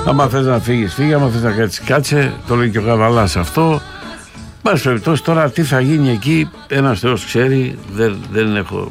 Άμα θες να φύγεις, φύγει. Άμα θες να κάτσεις, κάτσε. Το λέει και ο Καβαλάς αυτό. Πάση περιπτώσει, τώρα τι θα γίνει εκεί, ένας Θεός ξέρει. Δεν έχω.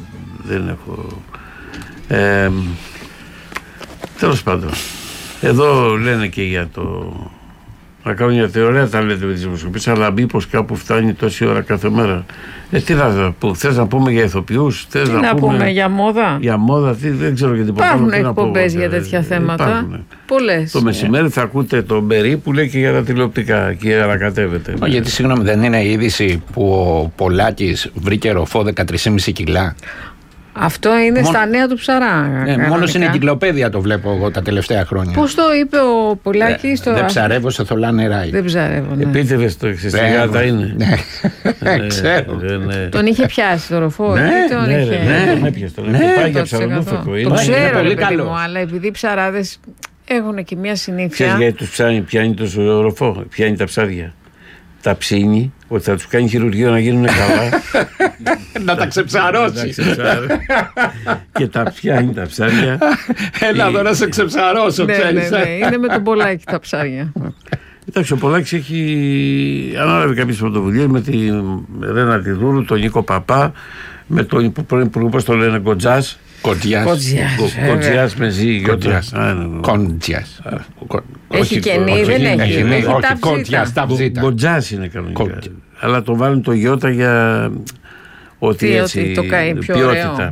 Τέλος πάντων. Εδώ λένε και για το. Να κάνουν μια θεωρία, τα λέτε με τις δημοσκοπήσεις, αλλά μήπως κάπου φτάνει τόση ώρα κάθε μέρα. Τι να πούμε, θες να πούμε για ηθοποιούς, θες να πούμε για μόδα. Για μόδα, δεν ξέρω γιατί υπάρχουν εκπομπές για τέτοια θέματα. Πολλές. Το μεσημέρι θα ακούτε τον Μπερί που λέει και για τα τηλεοπτικά και ανακατεύεται. Γιατί συγγνώμη, δεν είναι η είδηση που ο Πολάκης βρήκε ροφό 13,5 κιλά. Αυτό είναι στα νέα του Ψαρά. Μόνο στην εγκυκλοπαίδεια το βλέπω εγώ τα τελευταία χρόνια. Πώς το είπε ο Πολάκης? Δεν ψαρεύω σε θολά νερά. Δεν ψαρεύω. Ναι. Επίτευες το εξαιστηγάτα είναι. Ναι, ξέρω. Τον είχε πιάσει το ροφό. Ναι, τον έπιασε. Πάει για ψαροδόφικο. Το ξέρω, παιδί μου, αλλά επειδή οι ψαράδες έχουν και μια συνήθεια. Ξέρεις γιατί τους πιάνει το ροφό, πιάνει τα ψάρια. Τα ψήνει, ότι θα τους κάνει χειρουργείο να γίνουν καλά. Να τα ξεψαρώσει. Και τα πιάνει τα ψάρια. Έλα εδώ να σε ξεψαρώσω, ξέρεις. Ναι, είναι με τον Πολάκη τα ψάρια. Εντάξει, ο Πολάκης έχει ανάλαβε κάποιες πρωτοβουλίες με τη Ρένα Τιδούρου, τον Νίκο Παπά, με τον υπουργό, πώς το λένε, Κοντζάς. Κοντζιάς με ζή. Κοντζιάς. Έχει κενή, δεν έχει. Όχι, Κοντζιάς, τα ψήτα. Κοντζιάς είναι κανονικά. Αλλά το βάλουν το γιώτα για ότι έτσι. Το κάνει πιο ωραίο.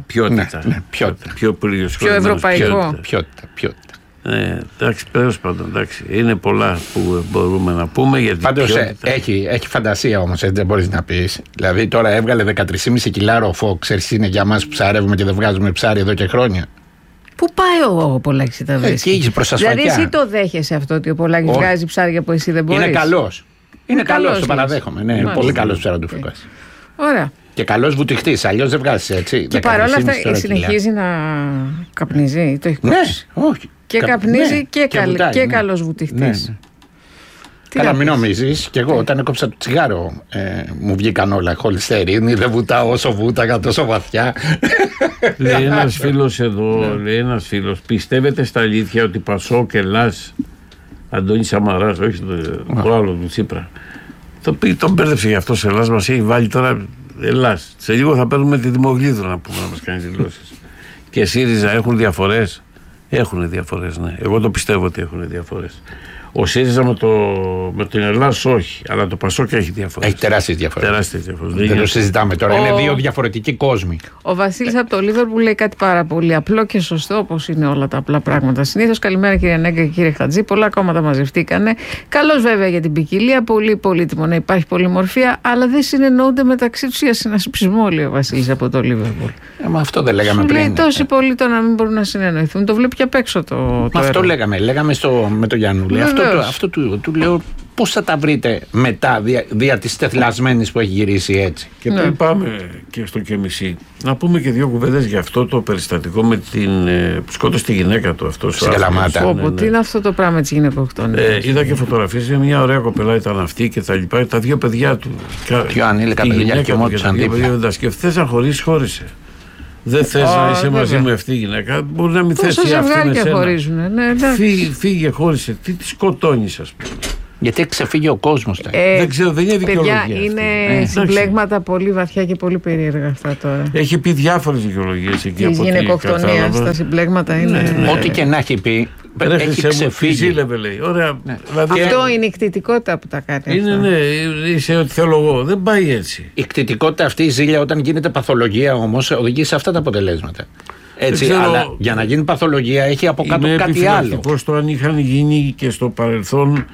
Πιο ευρωπαϊκό. Ποιότητα. Εντάξει, τέλος πάντων, είναι πολλά που μπορούμε να πούμε. Πάντως έχει φαντασία όμως, έτσι δεν μπορείς να πεις. Δηλαδή τώρα έβγαλε 13,5 κιλά ροφό, ξέρεις, είναι για μας που ψαρεύουμε και δεν βγάζουμε ψάρι εδώ και χρόνια. Πού πάει ο Πολάκης τα βρίσκει? Εκεί προς ασφαλιά. Δηλαδή εσύ το δέχεσαι αυτό ότι ο Πολάκης βγάζει ψάρια που εσύ δεν μπορείς? Είναι καλός. Είναι καλός, το παραδέχομαι. Ναι, είναι πολύ καλός ψαροντούφικος. Ωραία. Και καλός βουτυχτής, αλλιώς δεν βγάζεις έτσι. Και παρόλα αυτά συνεχίζει να καπνίζει, το έχει κόψει. Ναι, όχι. Και καπνίζει και καλός βουτυχτής. Καλά, μην νομίζεις. Και εγώ όταν έκοψα το τσιγάρο μου βγήκαν όλα. Χολυστερίνη, δεν βουτάω όσο βούταγα τόσο βαθιά. Λέει ένας φίλος εδώ, πιστεύετε στα αλήθεια ότι Πασόκ, Ελλάς, Αντώνης Σαμαράς, όχι το άλλο του Τσίπρα, τον μπέρδεψε γι' αυτό σε Ελλάς, μας έχει βάλει τώρα Ελλάς. Σε λίγο θα παίρνουμε τη Δημογλίδου να πούμε, να μας κάνει δηλώσεις. Και ΣΥΡΙΖΑ έχουν διαφορές. Έχουν διαφορές, ναι. Εγώ το πιστεύω ότι έχουν διαφορές. Ο ΣΥΡΙΖΑ με την Ελλάδα όχι, αλλά το ΠΑΣΟΚ έχει διαφορές. Έχει τεράστιες διαφορές. Δεν το συζητάμε τώρα. Είναι δύο διαφορετικοί κόσμοι. Ο Βασίλης από το Λίβερπουλ λέει κάτι πάρα πολύ απλό και σωστό, όπως είναι όλα τα απλά πράγματα συνήθως. Καλημέρα κύριε Νέγκα και κύριε Χατζή. Πολλά κόμματα μαζευτήκανε. Καλώς βέβαια για την ποικιλία. Πολύ πολύτιμο να υπάρχει πολυμορφία, αλλά δεν συνεννοούνται μεταξύ τους για συνασπισμό, λέει ο Βασίλης από το Λίβερπουλ. Μα αυτό δεν λέγαμε πριν. Λέει τόσοι πολλοί το να μην μπορούν να συνεννοηθούν. Το βλέπει και απ' έξω το. Αυτό λέγαμε με το Γιάννουλη. Αυτό του λέω πώς θα τα βρείτε μετά δια της τεθλασμένης που έχει γυρίσει έτσι. Και πριν πάμε και στο Κεμισή, να πούμε και δύο κουβέντες για αυτό το περιστατικό με την που σκότωσε τη γυναίκα του αυτό. Στην Καλαμάτα. Τι είναι αυτό το πράγμα της γυναικοκτονίας? Είδα και φωτογραφίες, μια ωραία κοπελά ήταν αυτή και τα λοιπά. Τα δύο παιδιά του. Πιο ανήλικα παιδιά και μόνο τους αντίπλα. Και θες να χωρίς, χώρισε. Δεν θες να είσαι μαζί με αυτή η γυναίκα. Μπορεί να μην θες ή αυτή με σένα. Φύγε, χώρισε. Τι τη σκοτώνεις, ας πούμε. Γιατί έχει ξεφύγει ο κόσμος. Δεν ξέρω, δεν είναι δικαιολογία. Παιδιά, είναι συμπλέγματα πολύ βαθιά και πολύ περίεργα αυτά τώρα. Έχει πει διάφορες δικαιολογίες εκεί. Της γυναικοκτονίας, τα συμπλέγματα είναι. Ό,τι και να έχει πει. Έχει ξεφύγει. Λέει. Ωραία, δηλαδή, αυτό είναι η κτητικότητα που τα κάνει. Είναι, είσαι ό,τι θέλω εγώ. Δεν πάει έτσι. Η κτητικότητα αυτή η ζήλια όταν γίνεται παθολογία όμως οδηγεί σε αυτά τα αποτελέσματα. Έτσι, αλλά για να γίνει παθολογία έχει από κάτω κάτι άλλο. Το αν είχαν γίνει και στο παρελθόν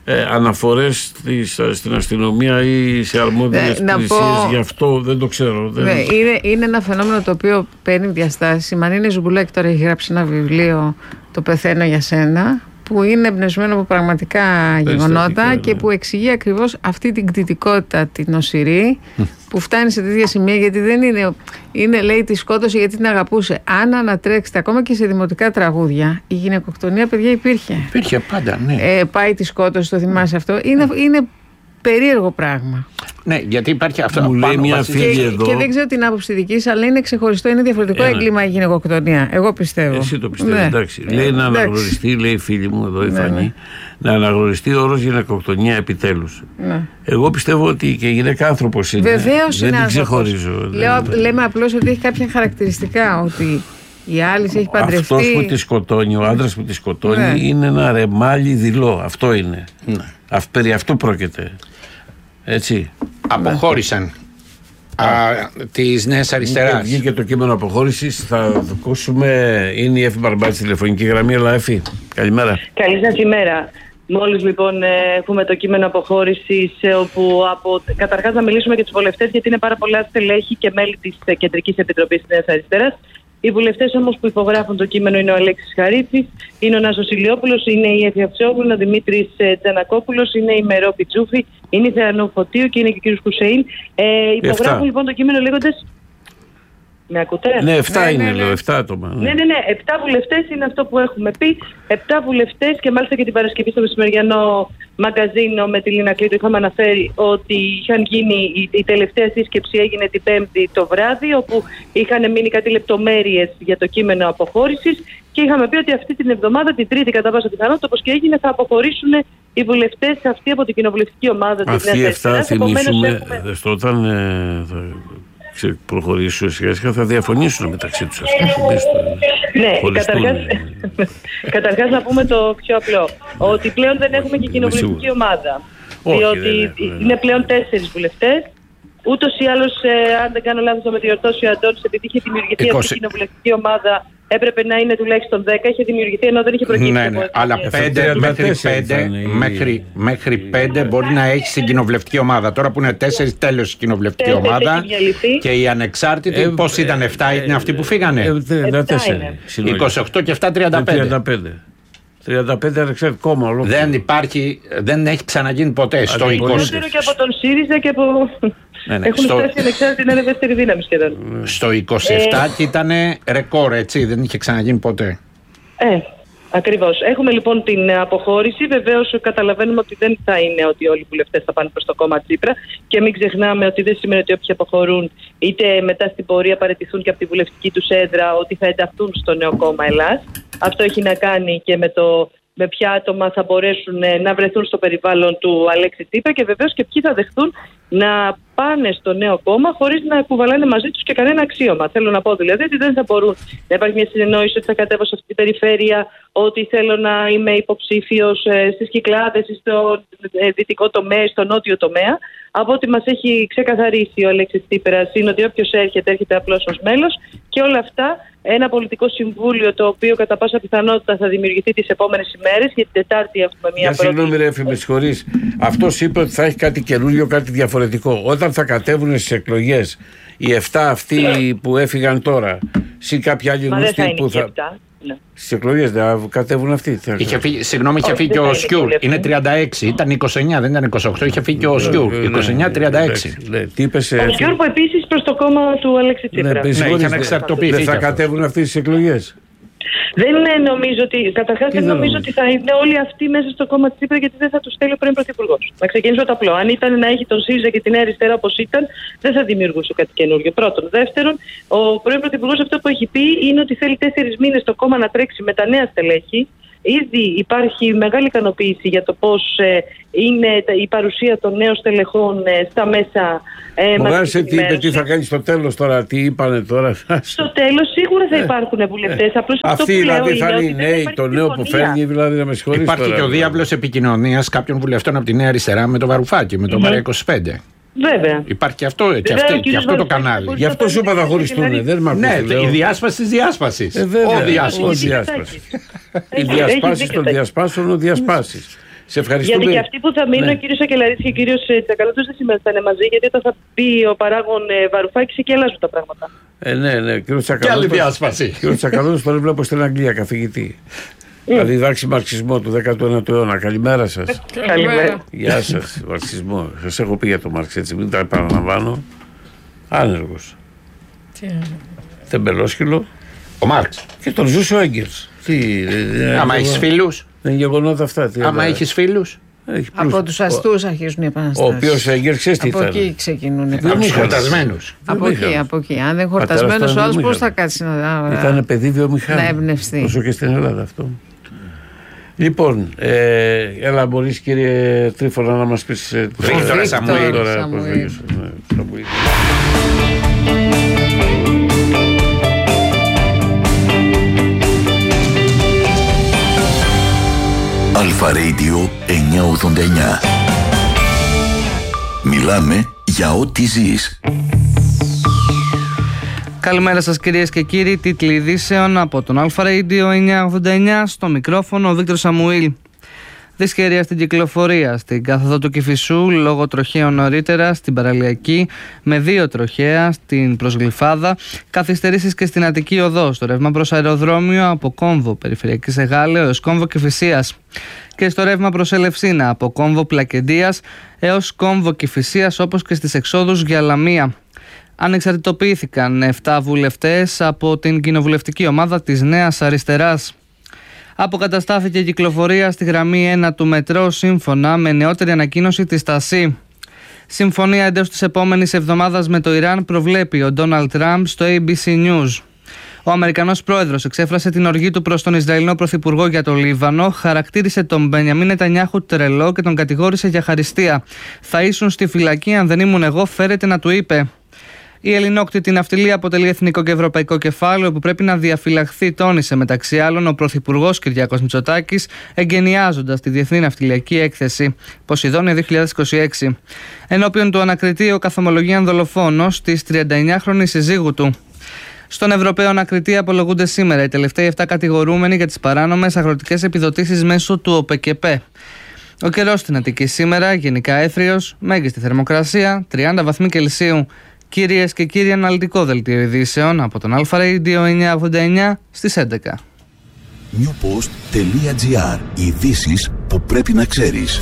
αναφορές στην αστυνομία ή σε αρμόδιες υπηρεσίες, γι' αυτό δεν το ξέρω. Είναι ένα φαινόμενο το οποίο παίρνει διαστάσεις. Η Μανίνη Ζουμπουλάκη τώρα έχει γράψει ένα βιβλίο, «Το πεθαίνω για σένα», που είναι εμπνευσμένο από πραγματικά γεγονότα και που εξηγεί ακριβώς αυτή την κτητικότητα, την νοσηρή, που φτάνει σε τέτοια σημεία, γιατί δεν είναι, λέει, τη σκότωσε γιατί την αγαπούσε. Αν ανατρέξετε ακόμα και σε δημοτικά τραγούδια, η γυναικοκτονία, παιδιά, υπήρχε. Υπήρχε πάντα, ναι. Πάει τη σκότωσε, το θυμάσαι αυτό. Είναι περίεργο πράγμα. Ναι, γιατί υπάρχει αυτό. Μου λέει μια φίλη εδώ. Και δεν ξέρω την άποψη δική σας, αλλά είναι ξεχωριστό, είναι διαφορετικό έγκλημα η γυναικοκτονία. Εγώ πιστεύω. Εσύ το πιστεύεις, εντάξει. Λέει να αναγνωριστεί, λέει η φίλη μου εδώ η Φανή, να αναγνωριστεί ο όρος γυναικοκτονία επιτέλους. Ναι. Εγώ πιστεύω ότι και η γυναίκα άνθρωπος είναι. Βεβαίως είναι. Δεν την ξεχωρίζω. Λέμε απλώς ότι έχει κάποια χαρακτηριστικά. Ότι η άλλη έχει παντρευτεί. Αυτός που τη σκοτώνει, ο άντρας που τη σκοτώνει, είναι ένα ρεμάλι δειλό. Αυτό είναι. Ναι. Περί αυτού πρόκειται. Έτσι. Αποχώρησαν της Νέας Αριστεράς. Βγήκε το κείμενο αποχώρησης. Θα ακούσουμε. Είναι η Εφη Μπαρμπάτση, τηλεφωνική γραμμή. Αλλά Εφη, καλημέρα. Καλή σας ημέρα. Μόλις λοιπόν έχουμε το κείμενο αποχώρησης, όπου καταρχάς να μιλήσουμε για τους βουλευτές, γιατί είναι πάρα πολλά στελέχη και μέλη της Κεντρικής Επιτροπής της Νέας Αριστεράς. Οι βουλευτές όμως που υπογράφουν το κείμενο είναι ο Αλέξης Χαρίτσης, είναι ο Νάσος Ηλιόπουλος, είναι η Εφη Αυσιόγλου, ο Δημήτρης Τζανακόπουλος, είναι η Μερό Πιτζούφη, είναι η Θεανού Φωτίου και είναι και ο κ. Χουσέιν. Υπογράφουν λοιπόν το κείμενο λέγοντας. Με ακούτε? Ναι, 7 είναι, λέω, 7 άτομα. Ναι, 7 βουλευτές είναι αυτό που έχουμε πει. 7 βουλευτές και μάλιστα και την Παρασκευή στο μεσημεριανό μαγκαζίνο με τη Λίνα Κλήτου είχαμε αναφέρει ότι είχαν γίνει, η τελευταία σύσκεψη έγινε την Πέμπτη το βράδυ, όπου είχαν μείνει κάτι λεπτομέρειες για το κείμενο αποχώρησης και είχαμε πει ότι αυτή την εβδομάδα, την Τρίτη κατά πάσα πιθανότητα, όπως και έγινε, θα αποχωρήσουν οι βουλευτές αυτοί από την κοινοβουλευτική ομάδα της Νέας Αριστεράς. Αυτοί 7 θυμίσουμε, όταν προχωρήσουν σιγά σιγά θα διαφωνήσουν μεταξύ τους αυτούς. Ναι, καταρχάς να πούμε το πιο απλό, ότι πλέον δεν έχουμε και κοινοβουλευτική ομάδα. Διότι είναι πλέον 4 βουλευτές. Ούτως ή άλλως, αν δεν κάνω λάθος, θα με διορθώσει ο Αντώνης, επειδή είχε δημιουργηθεί αυτή η κοινοβουλευτική ομάδα, έπρεπε να είναι τουλάχιστον 10. Είχε δημιουργηθεί ενώ δεν είχε προκύψει. Ναι, αλλά 5 μέχρι 5 μπορεί να έχει στην κοινοβουλευτική ομάδα. Τώρα που είναι 4, τέλος η κοινοβουλευτική ομάδα. Και οι ανεξάρτητοι, πώς ήταν, 7 είναι αυτοί που φύγανε? 28 και 7, 35. 35 ανεξάρτητοι κόμμα ολόκληρο. Δεν υπάρχει, δεν έχει ξαναγίνει ποτέ στο 20. Περισσότερο και από τον ΣΥΡΙΖΑ και από. Έχουν φτάσει ανεξάρτητη, είναι δεύτερη δύναμη σχεδόν. Στο 27 ήταν ρεκόρ, έτσι, δεν είχε ξαναγίνει ποτέ. Ακριβώς. Έχουμε λοιπόν την αποχώρηση. Βεβαίως καταλαβαίνουμε ότι δεν θα είναι ότι όλοι οι βουλευτές θα πάνε προς το κόμμα Τσίπρα και μην ξεχνάμε ότι δεν σημαίνει ότι όποιοι αποχωρούν είτε μετά στην πορεία παραιτηθούν και από τη βουλευτική τους έδρα ότι θα ενταχθούν στο νέο κόμμα Ελλάς. Αυτό έχει να κάνει και με ποια άτομα θα μπορέσουν να βρεθούν στο περιβάλλον του Αλέξη Τσίπρα και βεβαίως και ποιοι θα δεχθούν να πάνε στο νέο κόμμα χωρίς να κουβαλάνε μαζί τους και κανένα αξίωμα. Θέλω να πω δηλαδή ότι δεν θα μπορούν να υπάρχει μια συνεννόηση ότι θα κατέβω σε αυτή την περιφέρεια, ότι θέλω να είμαι υποψήφιος στις Κυκλάδες ή στο δυτικό τομέα, στο νότιο τομέα. Από ό,τι μας έχει ξεκαθαρίσει ο Αλέξης Τσίπρας είναι ότι όποιος έρχεται απλώς ως μέλος και όλα αυτά. Ένα πολιτικό συμβούλιο το οποίο κατά πάσα πιθανότητα θα δημιουργηθεί τις επόμενες ημέρες. Για την Τετάρτη έχουμε μια πρώτη. Συγγνώμη, ρε Εφη, με συγχωρείς. Αυτός είπε ότι θα έχει κάτι καινούριο, κάτι διαφορετικό. Όταν θα κατέβουν στις εκλογές οι 7 αυτοί που έφυγαν τώρα, ή κάποιοι άλλοι γνωστοί που θα. Ναι. Στις εκλογές δεν κατέβουν αυτοί. Συγγνώμη, είχε φύγει και ο Σκιούρ. Είναι 36, ήταν 29, δεν ήταν 28. Είχε φύγει και ο Σκιούρ. 29-36. Ο Σκιούρ που επίσης προς το κόμμα του Αλέξη Τσίπρα. Δεν θα κατέβουν αυτοί στις εκλογές. Δεν νομίζω ότι. Καταρχάς, δεν νομίζω ότι θα είναι όλοι αυτοί μέσα στο κόμμα της Τσίπρα, γιατί δεν θα τους στέλνει ο πρώην Πρωθυπουργός. Να ξεκινήσω το απλό. Αν ήταν να έχει τον ΣΥΡΙΖΑ και την Νέα Αριστερά όπως ήταν, δεν θα δημιουργούσε κάτι καινούργιο. Πρώτον. Δεύτερον, ο πρώην Πρωθυπουργός αυτό που έχει πει είναι ότι θέλει 4 μήνες το κόμμα να τρέξει με τα νέα στελέχη. Ήδη υπάρχει μεγάλη ικανοποίηση για το πώς είναι η παρουσία των νέων στελεχών στα μέσα. Μογάρισε τι είπε, τι θα κάνει στο τέλος τώρα, τι είπανε τώρα. Στο τέλος σίγουρα θα υπάρχουν βουλευτές. Αυτοί δηλαδή θα είναι οι νέοι, το νέο που φέρνει, δηλαδή να με συγχωρείς. Υπάρχει και ο διάβλος επικοινωνίας κάποιων βουλευτών από τη Νέα Αριστερά με το Βαρουφάκι, με το Μαρία 25. Βέβαια. Υπάρχει και αυτό το κανάλι. Γι' αυτό σου είπα θα χωριστούν. Δεν μ' ναι, η διάσπαση της διάσπασης. Ο διάσπαση. Οι διασπάσεις των διασπάσεων, ο διασπάσεις. Σε ευχαριστούμε. Γιατί και αυτοί που θα μείνουν, ο κύριος Ακελαρίτης και ο κύριος Τσακαλώτος δεν σήμερα θα είναι μαζί, γιατί όταν θα πει ο παράγων Βαρουφάκης εκεί αλλάζουν τα πράγματα. Ναι, κύριο Τσακαλώτος. Και άλλη διάσπαση. Κύριο Τσακαλώτος τον βλέπω στην Αγγλία καθηγητή. Θα διδάξει μαρξισμό του 19ου αιώνα. Καλημέρα σας. Καλημέρα. Γεια σας. Μαρξισμό. Σας έχω πει για το Μάρξ, έτσι, μην τα επαναλαμβάνω. Άνεργος. Τεμπελόσχυλο. Ο Μάρξ. Και τον ζούσε ο Έγκελς. Άμα έχεις φίλους. Δεν είναι γεγονότα αυτά. Άμα έχεις φίλους. Από τους αστούς αρχίζουν οι επαναστάσεις. Ο οποίος έγερξες τι από ήταν. εκεί ξεκινούν οι επαναστάσεις. Χορτασμένους. Από εκεί. Αν δεν χορτασμένος ο άλλος, πώς θα κάτσει να ήταν παιδί βιομηχάνη. Να εμπνευστεί. Όσο και στην Ελλάδα αυτό. Λοιπόν, έλα μπορείς κύριε Τρίφωνα να μας πεις Βίκτορα Σαμουήλ. Αλφα Radio 989. Μιλάμε για ό,τι ζεις. Καλημέρα σας κυρίες και κύριοι, τίτλοι ειδήσεων από τον Αλφα Radio 989, στο μικρόφωνο ο Βίκτορ Σαμουήλ. Δυσχερία στην κυκλοφορία στην κάθοδο του Κηφισού λόγω τροχαίων νωρίτερα στην Παραλιακή, με 2 τροχαία στην Προσγλυφάδα, καθυστερήσεις και στην Αττική Οδό στο ρεύμα προς αεροδρόμιο από Κόμβο Περιφερειακής Εγάλεω έως Κόμβο Κηφισίας και στο ρεύμα προς Ελευσίνα από Κόμβο Πλακεντίας έως Κόμβο Κηφισίας, όπως και στις εξόδους για Λαμία. Ανεξαρτητοποιήθηκαν 7 βουλευτές από την κοινοβουλευτική ομάδα της Νέας Αριστεράς. Αποκαταστάθηκε η κυκλοφορία στη γραμμή 1 του μετρό σύμφωνα με νεότερη ανακοίνωση της ΤΑΣΥ. Συμφωνία εντός της επόμενης εβδομάδας με το Ιράν προβλέπει ο Ντόναλντ Τραμπ στο ABC News. Ο Αμερικανός πρόεδρος εξέφρασε την οργή του προς τον Ισραηλινό πρωθυπουργό για το Λίβανο, χαρακτήρισε τον Μπενιαμίν Νετανιάχου τρελό και τον κατηγόρησε για χαριστία. «Θα ήσουν στη φυλακή αν δεν ήμουν εγώ», φέρεται να του είπε. Η ελληνόκτητη ναυτιλία αποτελεί εθνικό και ευρωπαϊκό κεφάλαιο που πρέπει να διαφυλαχθεί, τόνισε μεταξύ άλλων ο Πρωθυπουργός Κυριάκος Μητσοτάκης, εγκαινιάζοντας τη Διεθνή Ναυτιλιακή Έκθεση Ποσειδόνια 2026. Ενώπιον του ανακριτή ο καθομολογίαν δολοφόνος της 39χρονης συζύγου του. Στον Ευρωπαίο ανακριτή απολογούνται σήμερα οι τελευταίοι 7 κατηγορούμενοι για τις παράνομες αγροτικές επιδοτήσεις μέσω του ΟΠΕΚΕΠΕ. Ο καιρός στην Αττική σήμερα γενικά έθριος, μέγιστη θερμοκρασία 30 βαθμοί Κελσίου. Κυρίες και κύριοι, αναλυτικό δελτίο ειδήσεων από τον Αλφα Radio 989 στις 11. Newpost.gr. Ειδήσεις που πρέπει να ξέρεις.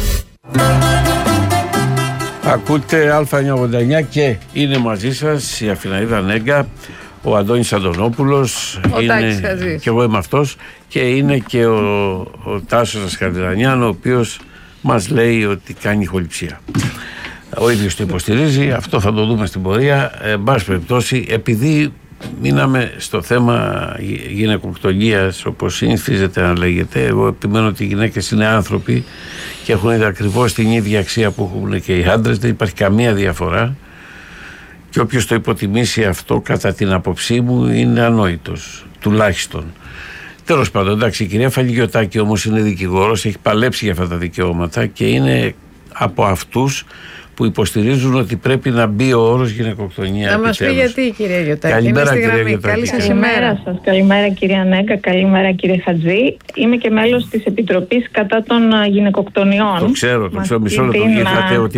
Ακούτε Α989 και είναι μαζί σας η Αθηναίδα Νέγκα, ο Αντώνης Αντωνόπουλος, και εγώ είμαι αυτός, και είναι και ο Τάσος Ασκαρδινανιάν, ο οποίος μας λέει ότι κάνει ηχοληψία. Ο ίδιος το υποστηρίζει, αυτό θα το δούμε στην πορεία. Εν πάση περιπτώσει, επειδή μείναμε στο θέμα γυναικοκτονίας, όπως συνηθίζεται να λέγεται, εγώ επιμένω ότι οι γυναίκες είναι άνθρωποι και έχουν ακριβώς την ίδια αξία που έχουν και οι άντρες, δεν υπάρχει καμία διαφορά. Και όποιος το υποτιμήσει αυτό, κατά την άποψή μου, είναι ανόητος, τουλάχιστον. Τέλος πάντων, εντάξει, η κυρία Φαλιγιωτάκη όμως είναι δικηγόρος, έχει παλέψει για αυτά τα δικαιώματα και είναι από αυτούς που υποστηρίζουν ότι πρέπει να μπει ο όρος γυναικοκτονία. Να μας πει γιατί, κυρία Γιωτάκη. Καλημέρα, κυρία Γιωτάκη. Καλή σας ημέρα σας. Καλημέρα, κυρία Νέγκα. Καλημέρα, κύριε Χατζή. Είμαι και μέλος της Επιτροπής κατά των γυναικοκτονιών. Το ξέρω. Μισό λεπτό. Είδατε ότι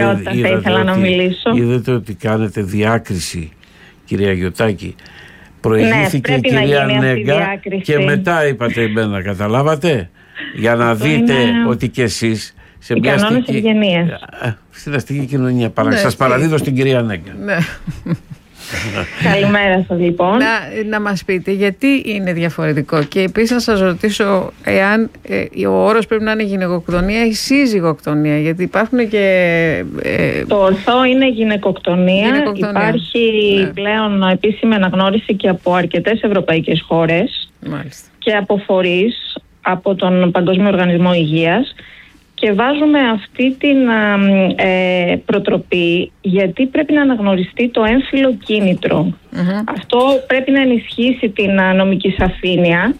κάνετε διάκριση, κυρία Γιωτάκη. Προηγήθηκε η κυρία Νέγκα και μετά είπατε εμένα. Καταλάβατε? Για να δείτε ότι κι εσείς σε μια στην αστική κοινωνία. Σας παραδίδω στην κυρία Νέγκα. Ναι. Καλημέρα σας λοιπόν. Να μας πείτε γιατί είναι διαφορετικό, και επίσης να σας ρωτήσω εάν ο όρος πρέπει να είναι γυναικοκτονία ή σύζυγοκτονία, γιατί υπάρχουν και... Το ορθό είναι γυναικοκτονία. Υπάρχει πλέον επίσημη αναγνώριση και από αρκετές ευρωπαϊκές χώρες. Μάλιστα. Και από φορείς, από τον Παγκόσμιο Οργανισμό Υγείας. Και βάζουμε αυτή την προτροπή γιατί πρέπει να αναγνωριστεί το έμφυλο κίνητρο. Αυτό πρέπει να ενισχύσει την νομική σαφήνεια